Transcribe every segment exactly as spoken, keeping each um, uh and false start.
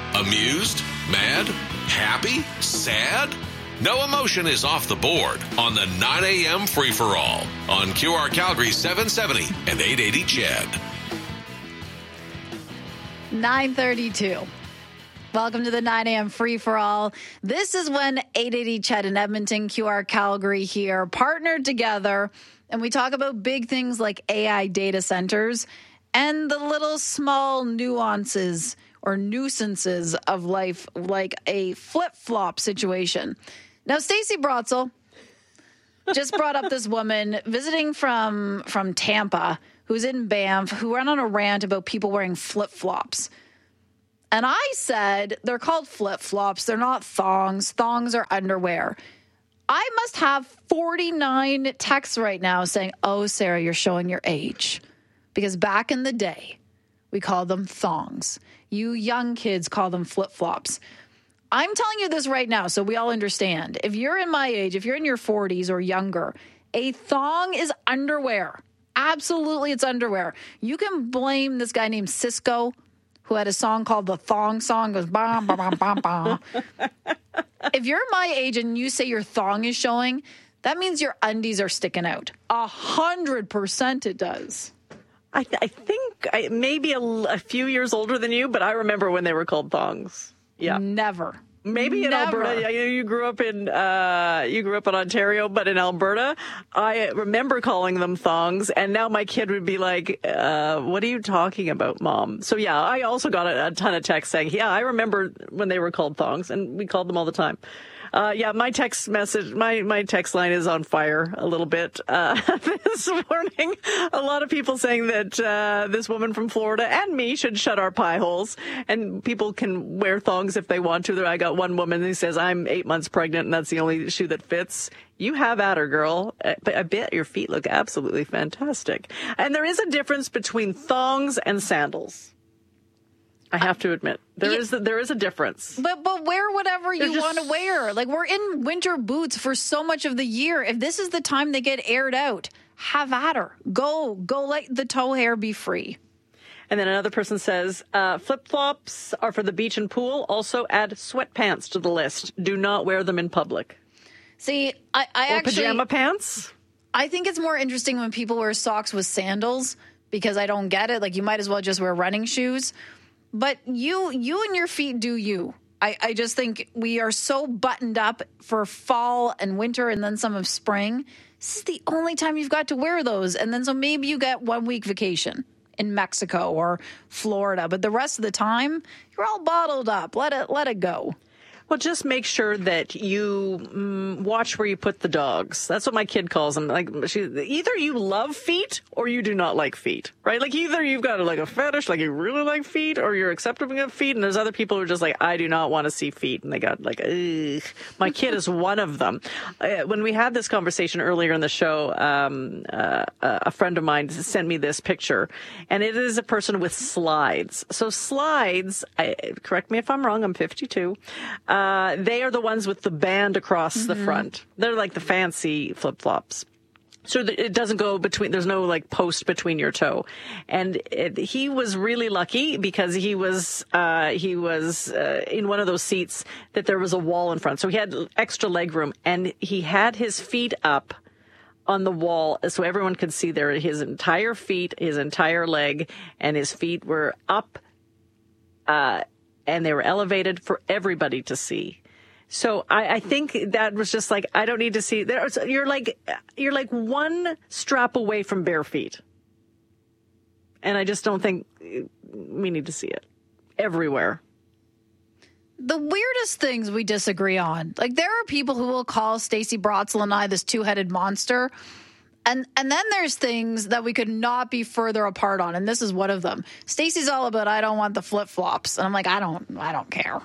Amused? Mad? Happy? Sad? No emotion is off the board on the nine a.m. free-for-all on Q R Calgary seven seventy and eight eighty C H E D. nine thirty-two. Welcome to the nine a.m. free-for-all. This is when eight eighty C H E D in Edmonton, Q R Calgary here, partnered together, and we talk about big things like A I data centers and the little small nuances or nuisances of life, like a flip-flop situation. Now, Stacey Brotzel just brought up this woman visiting from, from Tampa who's in Banff, who went on a rant about people wearing flip-flops. And I said, they're called flip-flops. They're not thongs. Thongs are underwear. I must have forty-nine texts right now saying, oh, Sarah, you're showing your age. Because back in the day, we called them thongs. You young kids call them flip-flops. I'm telling you this right now so we all understand. If you're in my age, if you're in your forties or younger, a thong is underwear. Absolutely, it's underwear. You can blame this guy named Cisco, who had a song called The Thong Song, goes bam, bam, bam, bam, bam. If you're my age and you say your thong is showing, that means your undies are sticking out. A hundred percent it does. I, th- I think I maybe a, a few years older than you, but I remember when they were called thongs. Yeah, Never. Maybe in Never. Alberta. You, you grew up in uh, you grew up in Ontario, but in Alberta, I remember calling them thongs. And now my kid would be like, uh, "What are you talking about, Mom?" So yeah, I also got a, a ton of texts saying, "Yeah, I remember when they were called thongs, and we called them all the time." Uh, yeah, my text message, my, my text line is on fire a little bit. Uh, this morning, a lot of people saying that, uh, this woman from Florida and me should shut our pie holes and people can wear thongs if they want to. I got one woman who says, I'm eight months pregnant and that's the only shoe that fits. You have at her, girl. But I bet your feet look absolutely fantastic. And there is a difference between thongs and sandals. I have to admit, there yeah. is there is a difference. But but wear whatever you just- want to wear. Like, we're in winter boots for so much of the year. If this is the time they get aired out, have at her. Go. Go let the toe hair be free. And then another person says, uh, flip-flops are for the beach and pool. Also add sweatpants to the list. Do not wear them in public. See, I, I Or actually... pajama pants. I think it's more interesting when people wear socks with sandals because I don't get it. Like, you might as well just wear running shoes. But you you and your feet do you. I, I just think we are so buttoned up for fall and winter and then some of spring. This is the only time you've got to wear those. And then so maybe you get one week vacation in Mexico or Florida. But the rest of the time, you're all bottled up. Let it let it go. Well, just make sure that you mm, watch where you put the dogs. That's what my kid calls them. Like, she, either you love feet or you do not like feet, right? Like, either you've got like a fetish, like you really like feet, or you're accepting of feet. And there's other people who are just like, I do not want to see feet, and they got like, ugh. My kid is one of them. Uh, when we had this conversation earlier in the show, um, uh, a friend of mine sent me this picture, and it is a person with slides. So slides, I, correct me if I'm wrong, I'm fifty-two. Uh, Uh, they are the ones with the band across mm-hmm. the front. They're like the fancy flip-flops. So that it doesn't go between, there's no like post between your toe. And it, he was really lucky because he was, uh, he was, uh, in one of those seats that there was a wall in front. So he had extra leg room and he had his feet up on the wall so everyone could see there his entire feet, his entire leg, and his feet were up, uh, and they were elevated for everybody to see. So I, I think that was just like, I don't need to see. There, you're like, you're like one strap away from bare feet. And I just don't think we need to see it everywhere. The weirdest things we disagree on. Like, there are people who will call Stacey Brotzel and I this two-headed monster. And and then there's things that we could not be further apart on, and this is one of them. Stacey's all about, I don't want the flip-flops. And I'm like, I don't I don't care.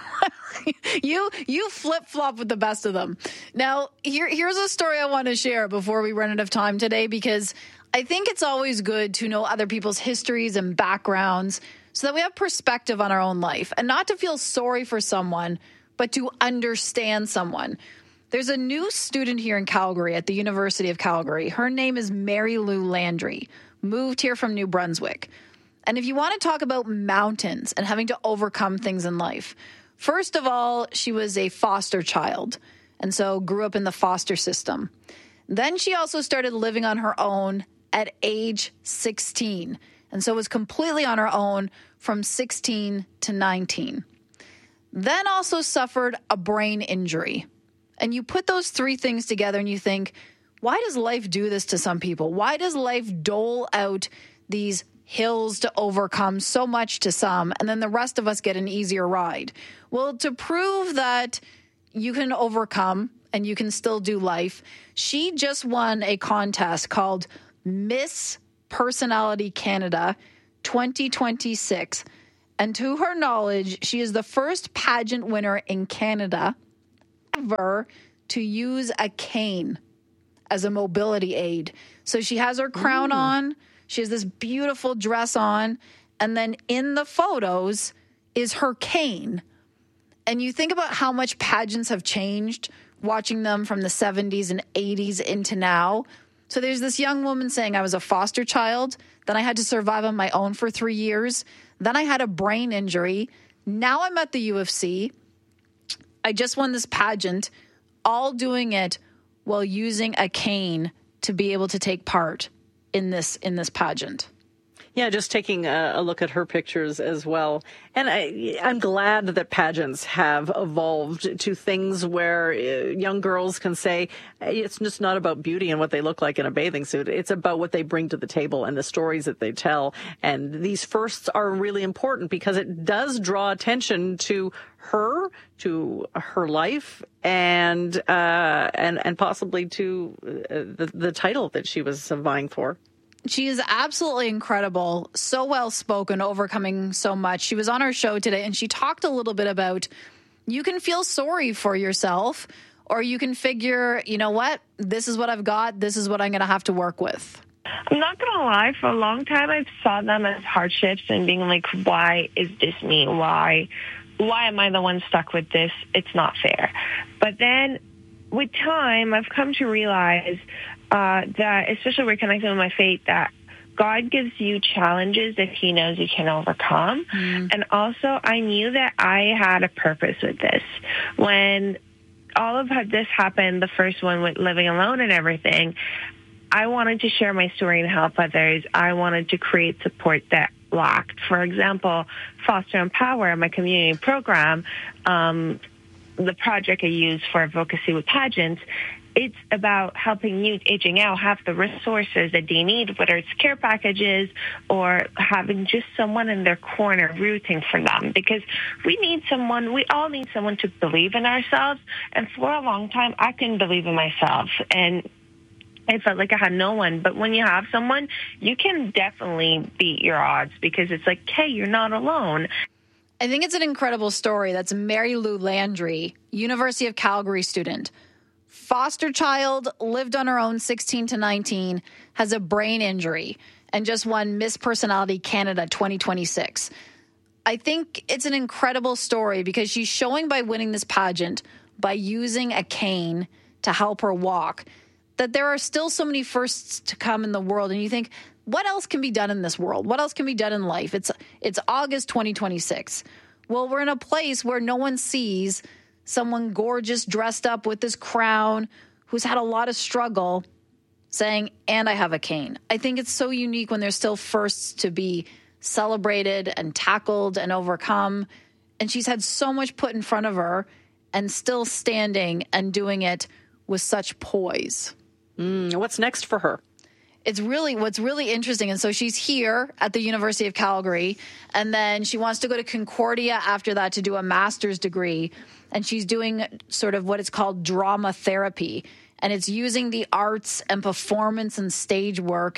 you you flip-flop with the best of them. Now, here here's a story I want to share before we run out of time today, because I think it's always good to know other people's histories and backgrounds so that we have perspective on our own life, and not to feel sorry for someone, but to understand someone. There's a new student here in Calgary at the University of Calgary. Her name is Mary Lou Landry, moved here from New Brunswick. And if you want to talk about mountains and having to overcome things in life, first of all, she was a foster child, and so grew up in the foster system. Then she also started living on her own at age sixteen, and so was completely on her own from sixteen to nineteen. Then also suffered a brain injury. And you put those three things together and you think, why does life do this to some people? Why does life dole out these hills to overcome so much to some, and then the rest of us get an easier ride? Well, to prove that you can overcome and you can still do life, she just won a contest called Miss Personality Canada twenty twenty-six. And to her knowledge, she is the first pageant winner in Canada ever to use a cane as a mobility aid. So she has her crown Ooh. on, she has this beautiful dress on, and then in the photos is her cane. And you think about how much pageants have changed, watching them from the seventies and eighties into now. So there's this young woman saying, I was a foster child, then I had to survive on my own for three years, then I had a brain injury, now I'm at the U F C, I just won this pageant, all doing it while using a cane to be able to take part in this in this pageant. Yeah, just taking a, a look at her pictures as well. And I, I'm glad that pageants have evolved to things where young girls can say, it's just not about beauty and what they look like in a bathing suit. It's about what they bring to the table and the stories that they tell. And these firsts are really important because it does draw attention to her, to her life, and uh, and and possibly to the, the title that she was vying for. She is absolutely incredible, so well-spoken, overcoming so much. She was on our show today, and she talked a little bit about you can feel sorry for yourself, or you can figure, you know what, this is what I've got, this is what I'm going to have to work with. I'm not going to lie, for a long time I've saw them as hardships and being like, why is this me? Why, why am I the one stuck with this? It's not fair. But then with time, I've come to realize Uh, that, especially reconnecting with my faith, that God gives you challenges that he knows you can overcome. Mm. And also, I knew that I had a purpose with this. When all of this happened, the first one with living alone and everything, I wanted to share my story and help others. I wanted to create support that lacked. For example, Foster Empower, my community program, um, the project I use for advocacy with pageants, it's about helping youth aging out have the resources that they need, whether it's care packages or having just someone in their corner rooting for them. Because we need someone, we all need someone to believe in ourselves. And for a long time, I couldn't believe in myself. And I felt like I had no one. But when you have someone, you can definitely beat your odds because it's like, hey, you're not alone. I think it's an incredible story. That's Mary Lou Landry, University of Calgary student. Foster child, lived on her own sixteen to nineteen, has a brain injury, and just won Miss Personality Canada twenty twenty-six. I think it's an incredible story because she's showing by winning this pageant, by using a cane to help her walk, that there are still so many firsts to come in the world. And you think, what else can be done in this world? What else can be done in life? It's it's August twenty twenty-six. Well, we're in a place where no one sees someone gorgeous, dressed up with this crown, who's had a lot of struggle, saying, and I have a cane. I think it's so unique when there's still firsts to be celebrated and tackled and overcome. And she's had so much put in front of her and still standing and doing it with such poise. Mm, what's next for her? It's really what's really interesting. And so she's here at the University of Calgary, and then she wants to go to Concordia after that to do a master's degree. And she's doing sort of what is called drama therapy. And it's using the arts and performance and stage work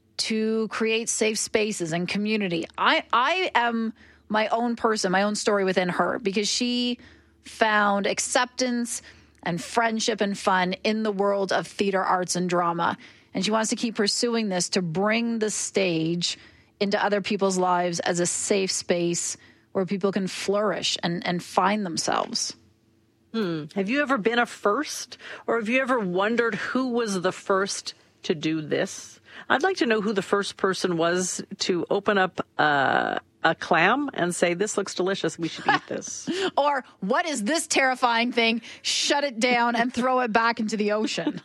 to create safe spaces and community. I, I am my own person, my own story within her, because she found acceptance and friendship and fun in the world of theater, arts, and drama. And she wants to keep pursuing this to bring the stage into other people's lives as a safe space where people can flourish and, and find themselves. Hmm. Have you ever been a first? Or have you ever wondered who was the first to do this? I'd like to know who the first person was to open up uh, a clam and say, this looks delicious, we should eat this. Or, what is this terrifying thing? Shut it down and throw it back into the ocean.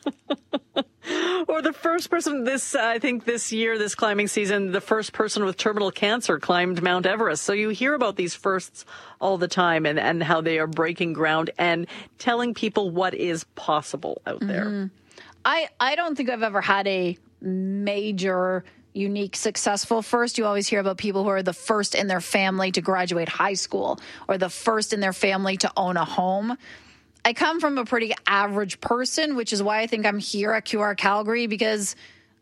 Or the first person this, uh, I think this year, this climbing season, the first person with terminal cancer climbed Mount Everest. So you hear about these firsts all the time and, and how they are breaking ground and telling people what is possible out there. Mm-hmm. I, I don't think I've ever had a major, unique, successful first. You always hear about people who are the first in their family to graduate high school or the first in their family to own a home. I come from a pretty average person, which is why I think I'm here at Q R Calgary, because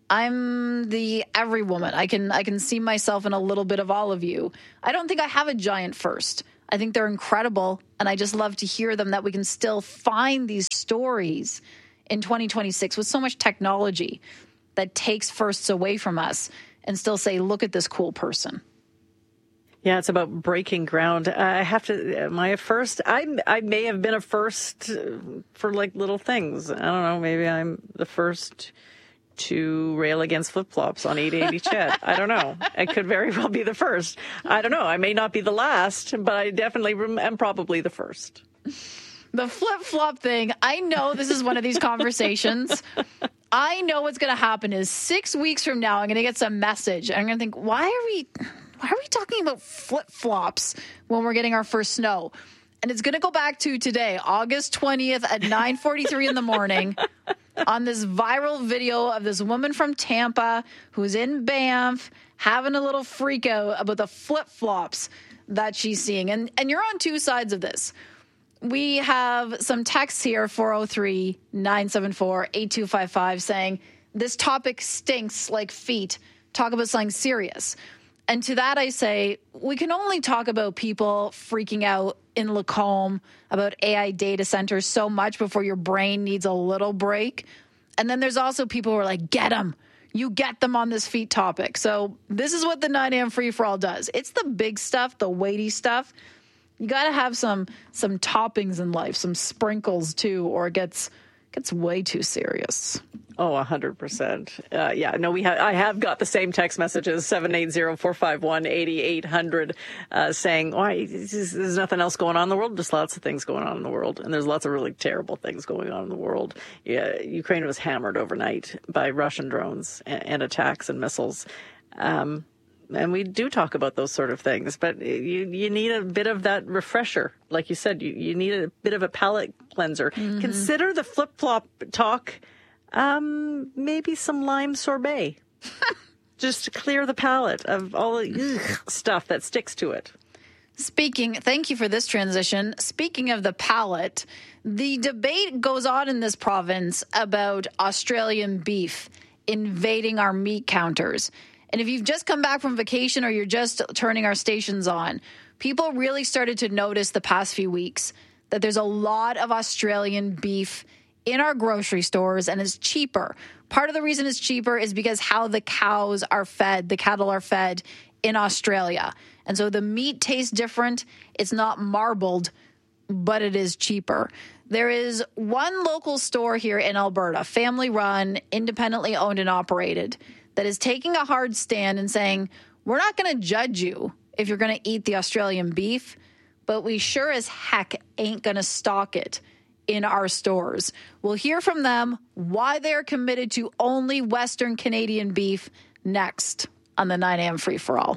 I'm the every woman. I can I can see myself in a little bit of all of you. I don't think I have a giant first. I think they're incredible, and I just love to hear them, that we can still find these stories in twenty twenty-six with so much technology that takes firsts away from us and still say, look at this cool person. Yeah, it's about breaking ground. I have to, my first, I, I may have been a first for like little things. I don't know, maybe I'm the first to rail against flip-flops on eight eighty Chet. I don't know. I could very well be the first. I don't know. I may not be the last, but I definitely am probably the first. The flip-flop thing, I know this is one of these conversations. I know what's going to happen is six weeks from now, I'm going to get some message. I'm going to think, why are we, why are we talking about flip-flops when we're getting our first snow? And it's going to go back to today, August twentieth at nine forty-three in the morning on this viral video of this woman from Tampa who's in Banff having a little freak out about the flip-flops that she's seeing. And, and you're on two sides of this. We have some texts here, four oh three, nine seven four, eight two five five, saying, this topic stinks like feet. Talk about something serious. And to that I say, we can only talk about people freaking out in Lacombe about A I data centers so much before your brain needs a little break. And then there's also people who are like, get them. You get them on this feet topic. So this is what the nine a.m. free-for-all does. It's the big stuff, the weighty stuff. You got to have some some toppings in life, some sprinkles too, or it gets gets way too serious. Oh, one hundred percent. Uh, yeah, no, we have. I have got the same text messages, seven eight zero, four five one, eight eight hundred, uh, saying, why, there's nothing else going on in the world. Just lots of things going on in the world. And there's lots of really terrible things going on in the world. Yeah, Ukraine was hammered overnight by Russian drones and, and attacks and missiles. Um And we do talk about those sort of things, but you you need a bit of that refresher. Like you said, you, you need a bit of a palate cleanser. Mm-hmm. Consider the flip-flop talk, um, maybe some lime sorbet, just to clear the palate of all the ugh, stuff that sticks to it. Speaking, thank you for this transition. Speaking of the palate, the debate goes on in this province about Australian beef invading our meat counters. And if you've just come back from vacation or you're just turning our stations on, people really started to notice the past few weeks that there's a lot of Australian beef in our grocery stores and it's cheaper. Part of the reason it's cheaper is because how the cows are fed, the cattle are fed in Australia. And so the meat tastes different. It's not marbled, but it is cheaper. There is one local store here in Alberta, family run, independently owned and operated, that is taking a hard stand and saying, we're not going to judge you if you're going to eat the Australian beef, but we sure as heck ain't going to stock it in our stores. We'll hear from them why they're committed to only Western Canadian beef next on the nine a.m. Free-for-All.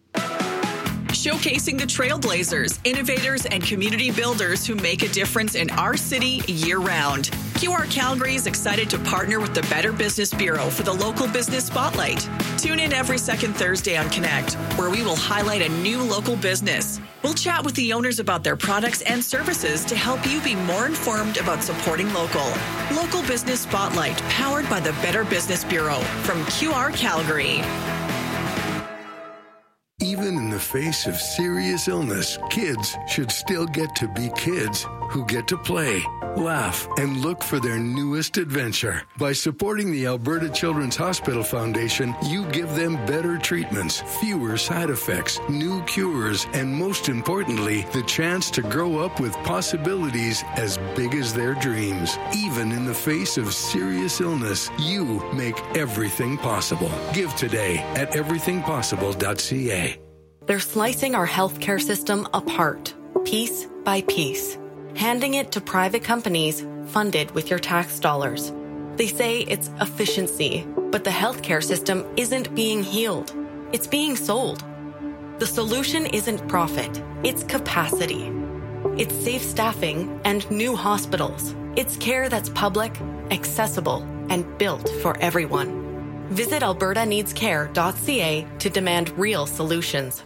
Showcasing the trailblazers, innovators, and community builders who make a difference in our city year-round. Q R Calgary is excited to partner with the Better Business Bureau for the Local Business Spotlight. Tune in every second Thursday on Connect, where we will highlight a new local business. We'll chat with the owners about their products and services to help you be more informed about supporting local. Local Business Spotlight, powered by the Better Business Bureau from Q R Calgary. Even in the face of serious illness, kids should still get to be kids who get to play, laugh, and look for their newest adventure. By supporting the Alberta Children's Hospital Foundation, you give them better treatments, fewer side effects, new cures, and most importantly, the chance to grow up with possibilities as big as their dreams. Even in the face of serious illness, you make everything possible. Give today at everything possible dot c a. They're slicing our healthcare system apart, piece by piece, handing it to private companies funded with your tax dollars. They say it's efficiency, but the healthcare system isn't being healed. It's being sold. The solution isn't profit, it's capacity. It's safe staffing and new hospitals. It's care that's public, accessible, and built for everyone. Visit alberta needs care dot c a to demand real solutions.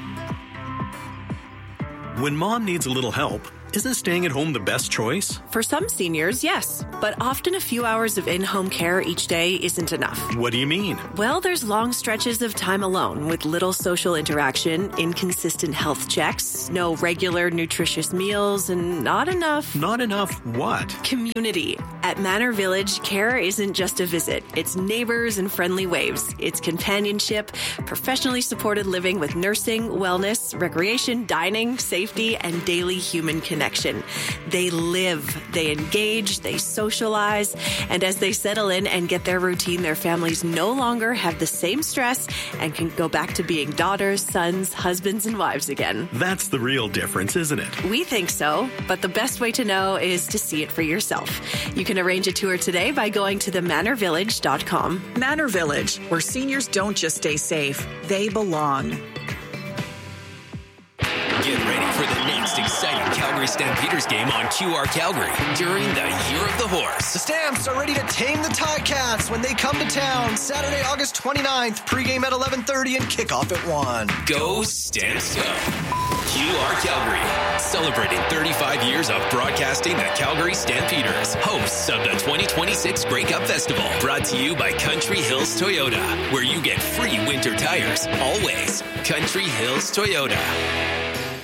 When mom needs a little help, isn't staying at home the best choice? For some seniors, yes. But often a few hours of in-home care each day isn't enough. What do you mean? Well, there's long stretches of time alone with little social interaction, inconsistent health checks, no regular nutritious meals, and not enough... Not enough what? Community. At Manor Village, care isn't just a visit. It's neighbors and friendly waves. It's companionship, professionally supported living with nursing, wellness, recreation, dining, safety, and daily human connection. Connection. They live, they engage, they socialize, and as they settle in and get their routine, their families no longer have the same stress and can go back to being daughters, sons, husbands, and wives again. That's the real difference, isn't it? We think so, but the best way to know is to see it for yourself. You can arrange a tour today by going to the manor village dot com. Manor Village, where seniors don't just stay safe, they belong. Get ready for the next exciting Calgary Stampeders game on Q R Calgary during the Year of the Horse. The Stamps are ready to tame the Ticats when they come to town. Saturday, August twenty-ninth, pregame at eleven thirty and kickoff at one. Go Stamps go! Q R Calgary, celebrating thirty-five years of broadcasting the Calgary Stampeders, hosts of the twenty twenty-six Grey Cup Festival. Brought to you by Country Hills Toyota, where you get free winter tires. Always Country Hills Toyota.